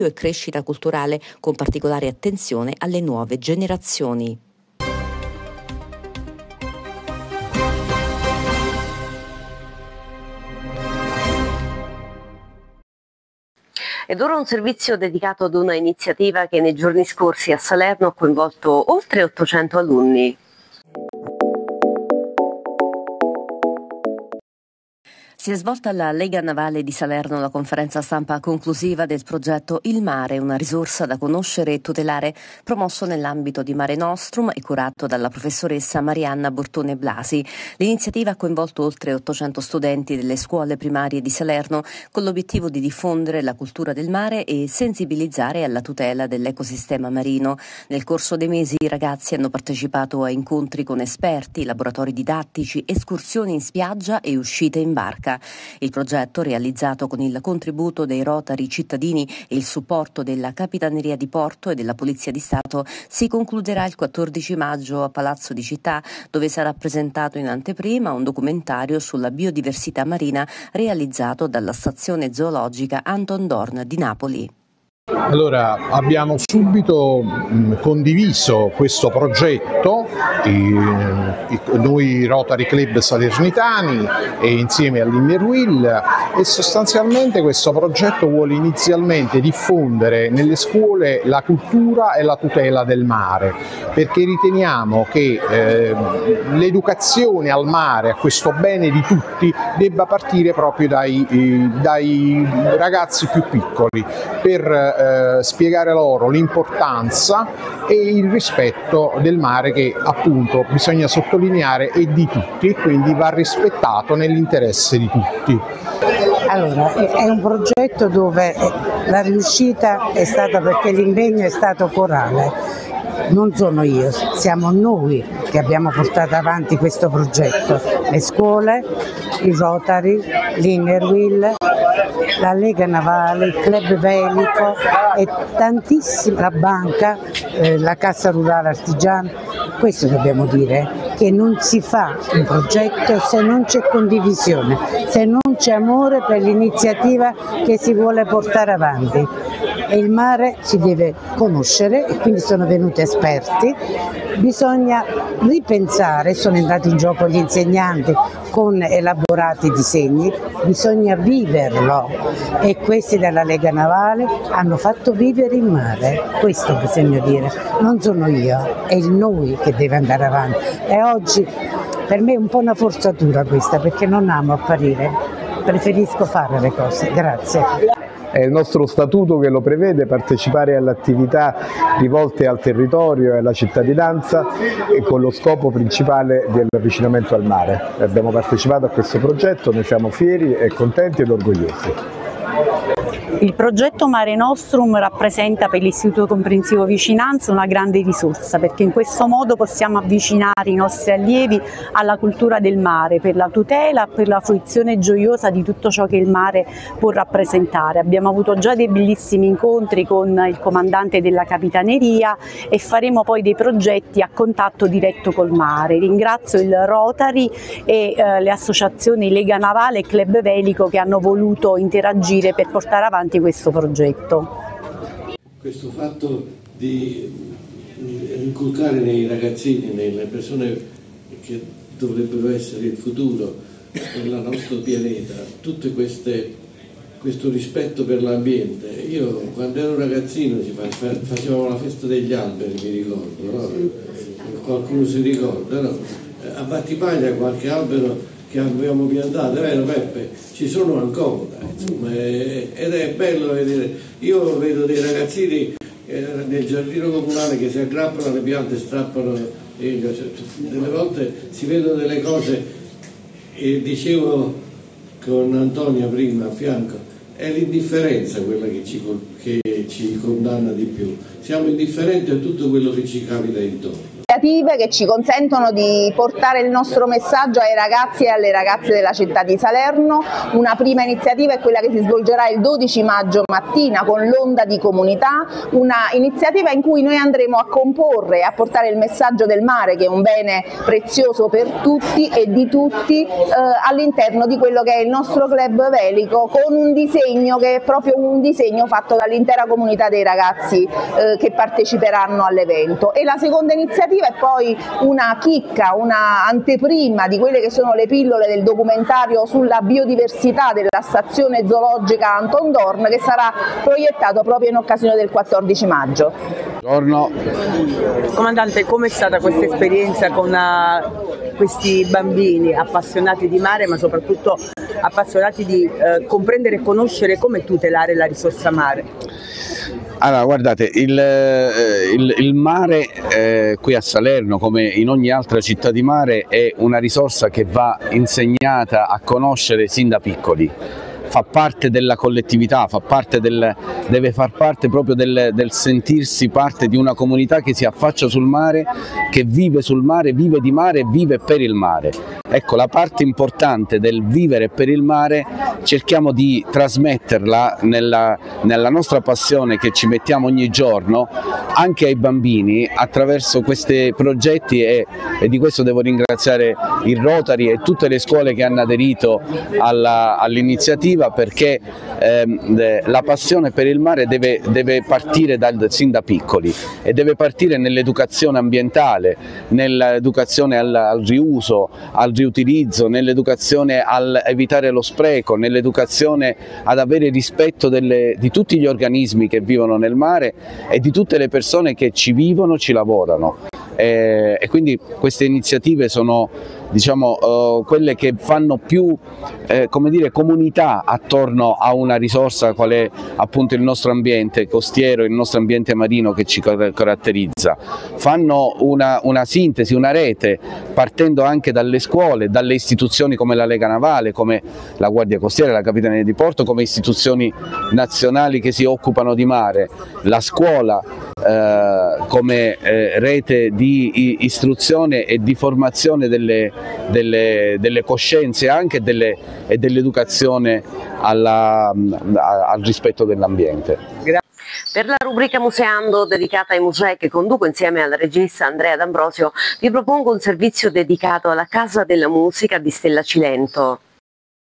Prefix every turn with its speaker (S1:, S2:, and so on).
S1: e crescita culturale, con particolare attenzione alle nuove generazioni.
S2: Ed ora un servizio dedicato ad una iniziativa che nei giorni scorsi a Salerno ha coinvolto oltre 800 alunni.
S1: Si è svolta alla Lega Navale di Salerno la conferenza stampa conclusiva del progetto Il Mare, una risorsa da conoscere e tutelare, promosso nell'ambito di Mare Nostrum e curato dalla professoressa Marianna Bortone Blasi. L'iniziativa ha coinvolto oltre 800 studenti delle scuole primarie di Salerno con l'obiettivo di diffondere la cultura del mare e sensibilizzare alla tutela dell'ecosistema marino. Nel corso dei mesi i ragazzi hanno partecipato a incontri con esperti, laboratori didattici, escursioni in spiaggia e uscite in barca. Il progetto, realizzato con il contributo dei Rotary cittadini e il supporto della Capitaneria di Porto e della Polizia di Stato, si concluderà il 14 maggio a Palazzo di Città, dove sarà presentato in anteprima un documentario sulla biodiversità marina realizzato dalla stazione zoologica Anton Dorn di Napoli.
S3: Allora, abbiamo subito condiviso questo progetto, noi Rotary Club Salernitani e insieme all'Innerwill, e sostanzialmente questo progetto vuole inizialmente diffondere nelle scuole la cultura e la tutela del mare, perché riteniamo che l'educazione al mare, a questo bene di tutti, debba partire proprio dai ragazzi più piccoli, per spiegare loro l'importanza e il rispetto del mare, che appunto bisogna sottolineare è di tutti e quindi va rispettato nell'interesse di tutti.
S4: Allora, è un progetto dove la riuscita è stata perché l'impegno è stato corale. Non sono io, siamo noi che abbiamo portato avanti questo progetto, le scuole, i Rotary, l'Innerwill, la Lega Navale, il Club Velico e tantissimi, la banca, la Cassa Rurale Artigiana. Questo dobbiamo dire, che non si fa un progetto se non c'è condivisione, se non c'è amore per l'iniziativa che si vuole portare avanti. E il mare si deve conoscere e quindi sono venuti esperti, bisogna ripensare, sono entrati in gioco gli insegnanti con elaborati disegni, bisogna viverlo e questi della Lega Navale hanno fatto vivere il mare, questo bisogna dire, non sono io, è il noi che deve andare avanti e oggi per me è un po' una forzatura questa perché non amo apparire, preferisco fare le cose, grazie.
S5: È il nostro statuto che lo prevede, partecipare alle attività rivolte al territorio e alla cittadinanza e con lo scopo principale dell'avvicinamento al mare. Abbiamo partecipato a questo progetto, ne siamo fieri e contenti ed orgogliosi.
S6: Il progetto Mare Nostrum rappresenta per l'Istituto Comprensivo Vicinanza una grande risorsa perché in questo modo possiamo avvicinare i nostri allievi alla cultura del mare per la tutela, per la fruizione gioiosa di tutto ciò che il mare può rappresentare. Abbiamo avuto già dei bellissimi incontri con il comandante della Capitaneria e faremo poi dei progetti a contatto diretto col mare. Ringrazio il Rotary e le associazioni Lega Navale e Club Velico che hanno voluto interagire per portare avanti questo progetto.
S7: Questo fatto di inculcare nei ragazzini, nelle persone che dovrebbero essere il futuro del nostro pianeta, tutto questo rispetto per l'ambiente. Io quando ero ragazzino facevamo la festa degli alberi, mi ricordo, no? Qualcuno si ricorda, no? A Battipaglia qualche albero che abbiamo piantato, vero Peppe? Ci sono ancora, insomma, ed è bello vedere. Io vedo dei ragazzini nel giardino comunale che si aggrappano alle piante, strappano, delle volte si vedono delle cose, e dicevo con Antonia prima a fianco, è l'indifferenza quella che ci condanna di più, siamo indifferenti a tutto quello che ci capita intorno.
S8: A iniziative che ci consentono di portare il nostro messaggio ai ragazzi e alle ragazze della città di Salerno. Una prima iniziativa è quella che si svolgerà il 12 maggio mattina con l'Onda di Comunità, una iniziativa in cui noi andremo a comporre e a portare il messaggio del mare, che è un bene prezioso per tutti e di tutti, all'interno di quello che è il nostro club velico, con un disegno che è proprio un disegno fatto dall'intera comunità dei ragazzi che parteciperanno all'evento. E la seconda iniziativa è poi una chicca, una anteprima di quelle che sono le pillole del documentario sulla biodiversità della stazione zoologica Anton Dorn, che sarà proiettato proprio in occasione del 14 maggio.
S9: Buongiorno.
S10: Comandante, com'è stata questa esperienza con questi bambini appassionati di mare, ma soprattutto appassionati di comprendere e conoscere come tutelare la risorsa mare?
S9: Allora, guardate, il mare qui a Salerno, come in ogni altra città di mare, è una risorsa che va insegnata a conoscere sin da piccoli. Fa parte della collettività, deve far parte proprio del sentirsi parte di una comunità che si affaccia sul mare, che vive sul mare, vive di mare e vive per il mare. Ecco, la parte importante del vivere per il mare cerchiamo di trasmetterla nella nostra passione che ci mettiamo ogni giorno anche ai bambini attraverso questi progetti, e di questo devo ringraziare il Rotary e tutte le scuole che hanno aderito all'iniziativa, perché la passione per il mare deve partire sin da piccoli, e deve partire nell'educazione ambientale, nell'educazione al riuso, al riutilizzo, nell'educazione al evitare lo spreco, nell'educazione ad avere rispetto di tutti gli organismi che vivono nel mare e di tutte le persone che ci vivono, ci lavorano. E quindi queste iniziative sono, diciamo, quelle che fanno più come dire, comunità attorno a una risorsa qual è appunto il nostro ambiente costiero, il nostro ambiente marino che ci caratterizza. Fanno una sintesi, una rete, partendo anche dalle scuole, dalle istituzioni come la Lega Navale, come la Guardia Costiera, la Capitaneria di Porto, come istituzioni nazionali che si occupano di mare, la scuola come rete di istruzione e di formazione delle coscienze anche e dell'educazione al rispetto dell'ambiente.
S2: Per la rubrica Museando, dedicata ai musei che conduco insieme al regista Andrea D'Ambrosio, vi propongo un servizio dedicato alla Casa della Musica di Stella Cilento.